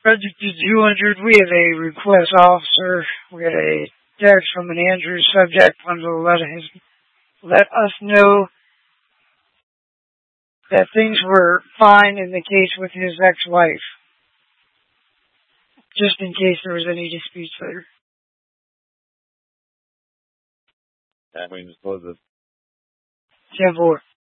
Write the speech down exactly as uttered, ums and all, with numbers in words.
Subject to two hundred, we have a request, officer. We had a text from an Andrew subject wanted to let, his, let us know that things were fine in the case with his ex-wife, just in case there was any disputes later. That means close it. ten four.